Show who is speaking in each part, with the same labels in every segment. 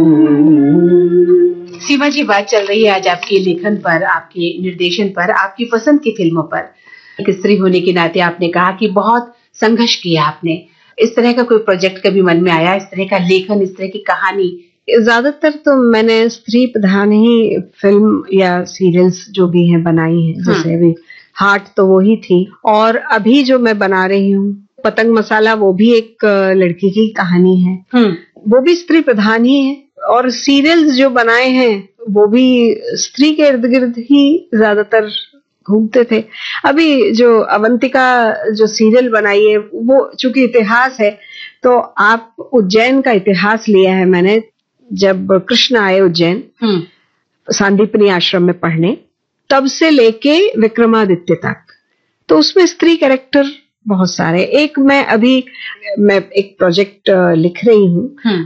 Speaker 1: सीमा जी, बात चल रही है आज आपके लेखन पर, आपके निर्देशन पर, आपकी पसंद की फिल्मों पर। एक स्त्री होने के नाते आपने कहा कि बहुत संघर्ष किया आपने। इस तरह का कोई प्रोजेक्ट कभी मन में आया, इस तरह का लेखन, इस तरह की कहानी?
Speaker 2: ज्यादातर तो मैंने स्त्री प्रधान ही फिल्म या सीरियल्स जो भी हैं बनाई हैं। जैसे अभी हार्ट तो वो ही थी, और अभी जो मैं बना रही हूँ पतंग मसाला, वो भी एक लड़की की कहानी है, वो भी स्त्री प्रधान ही है। और सीरियल्स जो बनाए हैं वो भी स्त्री के इर्द गिर्द ही ज्यादातर घूमते थे। अभी जो अवंतिका जो सीरियल बनाई है, वो चूंकि इतिहास है, तो आप उज्जैन का इतिहास लिया है मैंने। जब कृष्ण आए उज्जैन सांदीपनी आश्रम में पढ़ने, तब से लेके विक्रमादित्य तक, तो उसमें स्त्री कैरेक्टर बहुत सारे। एक मैं एक प्रोजेक्ट लिख रही हूँ,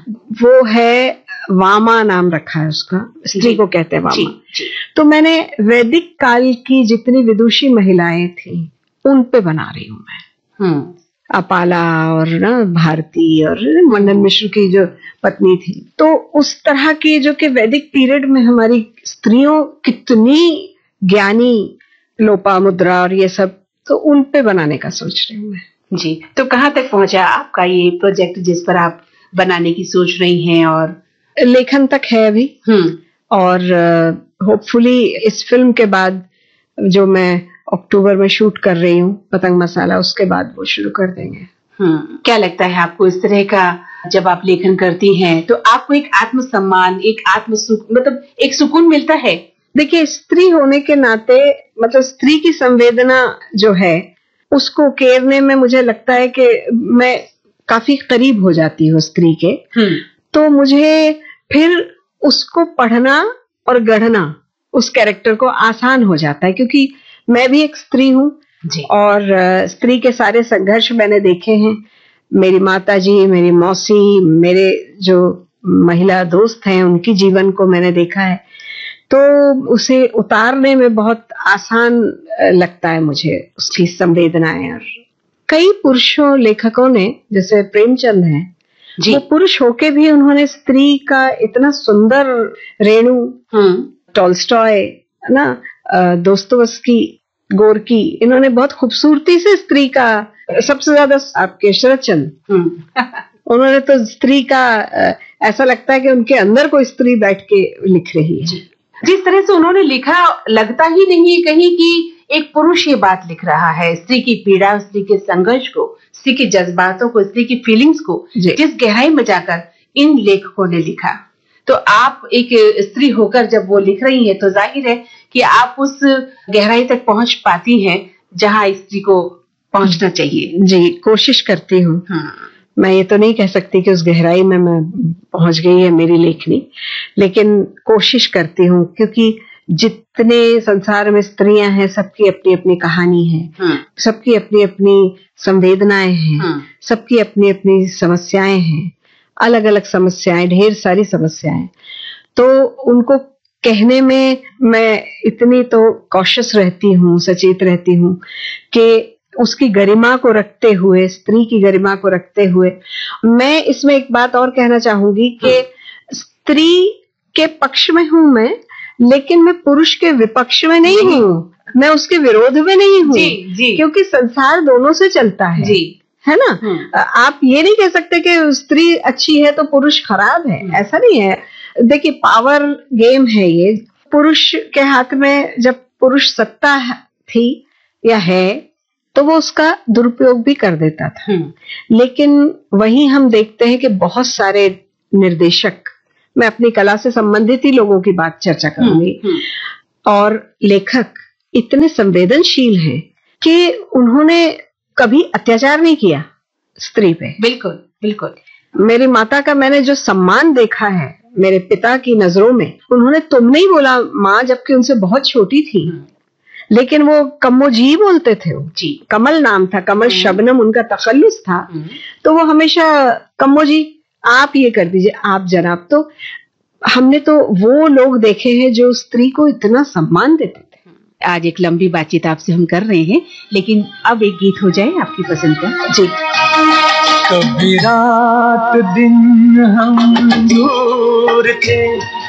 Speaker 2: वो है वामा, नाम रखा है उसका, स्त्री को कहते हैं वामा। तो मैंने वैदिक काल की जितनी विदुषी महिलाएं थी उन पे बना रही हूँ मैं। अपाला और ना भारती और मंडन मिश्र की जो पत्नी थी, तो उस तरह की जो कि वैदिक पीरियड में हमारी स्त्रियों कितनी ज्ञानी, लोपामुद्रा और ये सब, तो उन पे बनाने का सोच रही हूँ मैं।
Speaker 1: जी, तो कहाँ तक पहुंचा आपका ये प्रोजेक्ट जिस पर आप बनाने की सोच रही हैं? और
Speaker 2: लेखन तक है अभी, और होपफुली इस फिल्म के बाद जो मैं अक्टूबर में शूट कर रही हूँ पतंग मसाला, उसके बाद वो शुरू कर देंगे।
Speaker 1: क्या लगता है आपको इस तरह का जब आप लेखन करती हैं तो आपको एक आत्मसम्मान, एक मतलब एक सुकून मिलता है?
Speaker 2: देखिए, स्त्री होने के नाते मतलब स्त्री की संवेदना जो है उसको केरने में मुझे लगता है कि मैं काफी करीब हो जाती हूँ स्त्री के। तो मुझे फिर उसको पढ़ना और गढ़ना उस कैरेक्टर को आसान हो जाता है, क्योंकि मैं भी एक स्त्री हूँ और स्त्री के सारे संघर्ष मैंने देखे हैं। मेरी माताजी, मेरी मौसी, मेरे जो महिला दोस्त हैं, उनकी जीवन को मैंने देखा है, तो उसे उतारने में बहुत आसान लगता है मुझे, उसकी संवेदनाएं। और कई पुरुषों लेखकों ने, जैसे प्रेमचंद हैं, वो पुरुष होके भी उन्होंने स्त्री का इतना सुंदर रेणु, टॉल्स्टॉय ना, दोस्तोयेव्स्की, गोरकी, इन्होंने बहुत खूबसूरती से स्त्री का, सबसे ज्यादा आपके शरदचंद्र उन्होंने तो स्त्री का ऐसा लगता है कि उनके अंदर कोई स्त्री बैठ के लिख रही है।
Speaker 1: जिस तरह से उन्होंने लिखा, लगता ही नहीं कहीं कि एक पुरुष ये बात लिख रहा है, स्त्री की पीड़ा, स्त्री के संघर्ष को, स्त्री के जज्बातों को, स्त्री की फीलिंग्स को जिस गहराई में जाकर इन लेखकों ने लिखा। तो आप एक स्त्री होकर जब वो लिख रही हैं तो जाहिर है कि आप उस गहराई तक पहुंच पाती हैं जहां स्त्री को पहुंचना चाहिए।
Speaker 2: जी, कोशिश करती हूँ। मैं ये तो नहीं कह सकती कि उस गहराई में मैं पहुंच गई है मेरी लेखनी, लेकिन कोशिश करती हूँ, क्योंकि जितने संसार में स्त्रियां हैं सबकी अपनी अपनी कहानी है, सबकी अपनी अपनी संवेदनाएं हैं, सबकी अपनी अपनी समस्याएं हैं, अलग अलग समस्याएं, ढेर सारी समस्याएं। तो उनको कहने में मैं इतनी तो कॉशियस रहती हूँ, सचेत रहती हूँ कि उसकी गरिमा को रखते हुए, स्त्री की गरिमा को रखते हुए, मैं इसमें एक बात और कहना चाहूंगी कि स्त्री के पक्ष में हूं मैं, लेकिन मैं पुरुष के विपक्ष में नहीं हूँ, मैं उसके विरोध में नहीं हूँ, क्योंकि संसार दोनों से चलता है ना। आप ये नहीं कह सकते कि स्त्री अच्छी है तो पुरुष खराब है, ऐसा नहीं है। देखिए, पावर गेम है ये। पुरुष के हाथ में जब पुरुष सत्ता थी या है, तो वो उसका दुरुपयोग भी कर देता था। लेकिन वहीं हम देखते हैं कि बहुत सारे निर्देशक, मैं अपनी कला से संबंधित ही लोगों की बात चर्चा करूंगी, और लेखक इतने संवेदनशील हैं कि उन्होंने कभी अत्याचार नहीं किया स्त्री पे।
Speaker 1: बिल्कुल बिल्कुल।
Speaker 2: मेरी माता का मैंने जो सम्मान देखा है मेरे पिता की नजरों में, उन्होंने तुम नहीं बोला माँ, जबकि उनसे बहुत छोटी थी, लेकिन वो कम्मोजी बोलते थे। वो कमल नाम था, कमल शबनम उनका तखल्लुस था, तो वो हमेशा कम्मोजी, आप ये कर दीजिए, आप जनाब। तो हमने तो वो लोग देखे हैं जो स्त्री को इतना सम्मान देते थे।
Speaker 1: आज एक लंबी बातचीत आपसे हम कर रहे हैं, लेकिन अब एक गीत हो जाए आपकी पसंद का।
Speaker 2: जी।
Speaker 3: कभी रात दिन हम दूर थे,